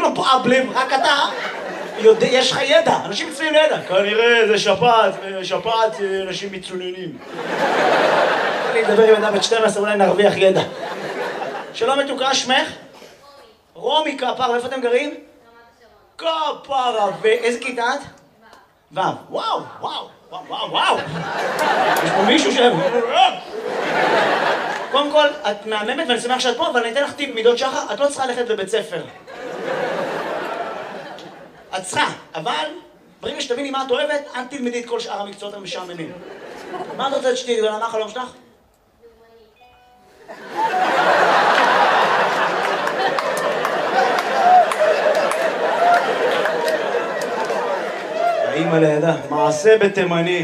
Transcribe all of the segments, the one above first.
no problem, רק אתה יודע, יש לך ידע, אנשים מצויים לידע. כנראה זה שפעת, אנשים מצוננים. אני אדבר עם ידע בת 12, אולי נרוויח ידע. שלום מתוקה, שמך? רומי כפרה, איפה אתם גרים? כפרה, ואיזה כיתה את? ו'. וואו. יש פה מישהו קודם כל, את מהממת ואני שמח שאת פה, אבל אני אתן לך טיפ מידות שחר, את לא צריכה ללכת לבית ספר. את צריכה, אבל ברגע שתביני מה את אוהבת, אל תלמדי את כל שאר המקצועות המשעממים. מה את רוצה שתהיי גדולה? מה החלום שלך? האמא לידה, מעשה בתימני.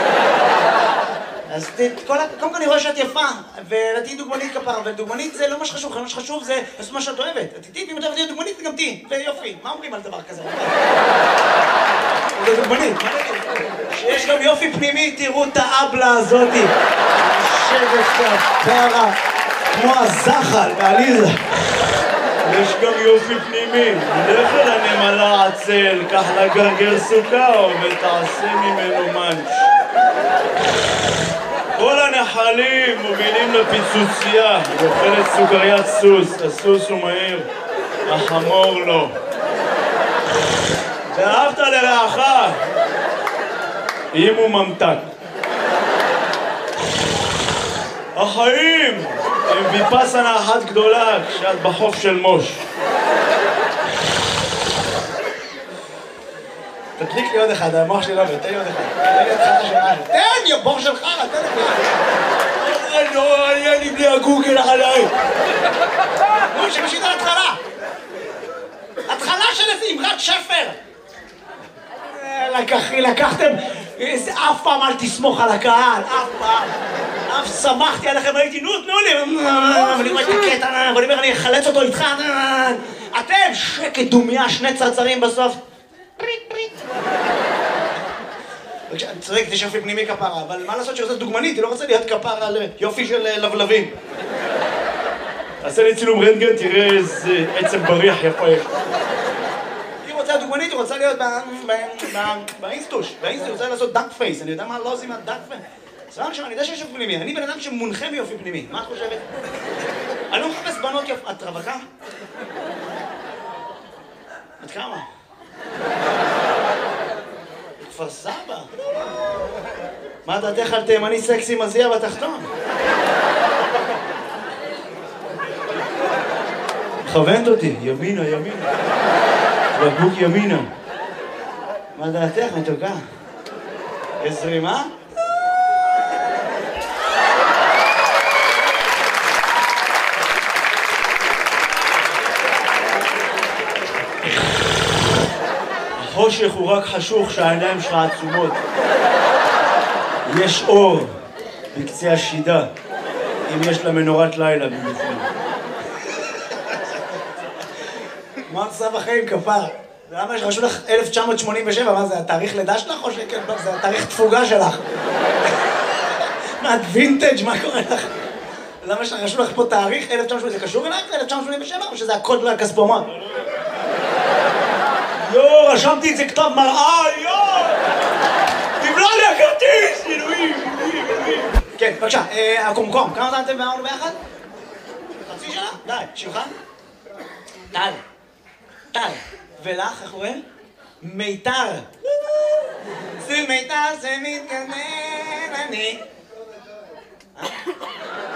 אז קודם כל אני רואה שאת יפה, ותהיי דוגמנית כפרה, ודוגמנית זה לא מה שחשוב, מה שחשוב זה לעשות מה שאת אוהבת. את איתי, ואם את אוהבת להיות דוגמנית, גם תהיי, ויופי. מה אומרים על דבר כזה? זה דוגמנית, מה נגיד? שיש גם יופי פנימי, תראו את האבלה הזאתי. יושבת כפרה, כמו הזחל בעליזה. יש גם יופי פנימי, לך אל הנמלה עצל, קח לה גרגר סוכר ותעשה ממנו מנץ'. כל הנחלים מובילים לפיצוצייה, היא אוכלת סוכריית סוס, הסוס הוא מהיר, החמור לא. ואהבת לרעך, אם הוא ממתק. החיים הם ויפאסנה אחת גדולה כשאת בחוף של מוש. תדליק לי עוד אחד, המוח שלי לא עובד, תן לי עוד אחד. תן לי, הבור שלך, תן לי. לא, אני בלי הגוגל עליי. נו, שמשית על התחלה. התחלה של איזה אמרת שפר. לקחתם, אף פעם אל תסמוך על הקהל, אף פעם. אף שמחתי עליכם, ראיתי, נו, תנו לי. ואני רואה את הקטע, ואני אומר, אני אחלץ אותו איתך. אתם, שקט דומיה, שני צרצרים בסוף. פריט. אני צודק, זה יופי פנימי כפרה, אבל מה לעשות שזאת דוגמנית? היא לא רוצה להיות כפרה על יופי של לבלבים. תעשה לי צילום רנטגן, תראה איזה עצם בריח יפה יש. היא רוצה דוגמנית, היא רוצה להיות באינסטוש. באינסטוש, היא רוצה לעשות דאק פייס. אני יודע מה לא עושים מהדאק פייס. סבבה עכשיו, אני יודע שיש יופי פנימי. אני בן אדם שמונחה מיופי פנימי. מה את חושבת? אני לא מחפש בנות יופי. את רווקה? את כמה? כפר סבא. מה דעתך על תימני סקסי מזיע בתחתון? מכוונת אותי, ימינה. בקבוק ימינה. מה דעתך, מתוקה? יש זרימה? החושך הוא רק חשוך שהעיניים שלך עצומות. יש אור בקצה השידה, אם יש לה מנורת לילה בבפנים. מה עושה בחיים כפר? למה שרשו לך 1987? מה זה, התאריך לידה שלך או שכן? זה התאריך תפוגה שלך. מה, את וינטג'? מה קורה לך? למה שרשו לך פה תאריך 1987? זה קשור אלייך ל-1987 או שזה הקוד לכספומט? רשמתי את זה כתב מראה, תבלע לי הכרטיס, אלוהים. כן, בבקשה, הקומקום, כמה זמן אתם ואמרנו ביחד? חצי שנה? די, שמך? טל. ולך, איך קוראים? מיתר. זה מיתר, זה מתגנן, אני.